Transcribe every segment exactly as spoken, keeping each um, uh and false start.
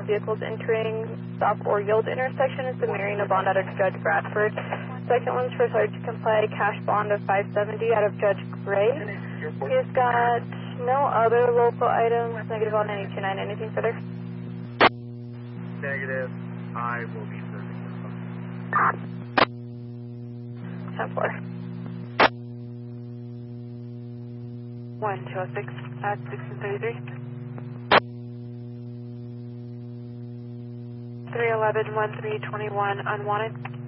vehicles entering stop or yield intersection is the Mary bond out of Judge Bradford. Second one's for Sergeant Comply, cash bond of five seventy out of Judge Gray. He's got no other local items, negative on ninety-two nine. Anything further? Negative. I will be serving. ten four. one two oh six at sixteen thirty-three. three eleven, one three twenty-one, unwanted.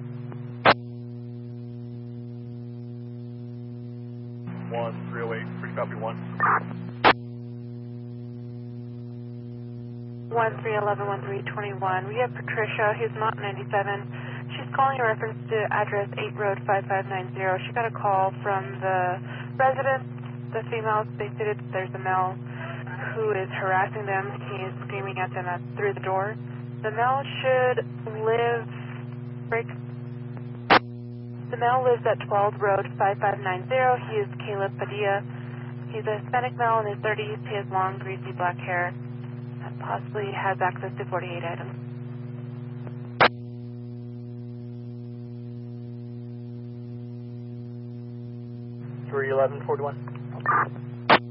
one three oh eight, free copy one. one three eleven, one three twenty-one. We have Patricia, who's not ninety-seven. She's calling in reference to address eight Road five five nine zero. She got a call from the resident, the female. They stated that there's a male who is harassing them. He is screaming at them at, through the door. The male should live, break. The male lives at twelve Road five five nine zero. He is Caleb Padilla. He's a Hispanic male in his thirties. He has long, greasy black hair and possibly has access to forty-eight items. three eleven, forty-one.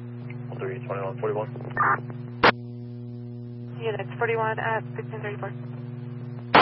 three twenty-one, forty-one. Units forty-one at sixteen thirty-four.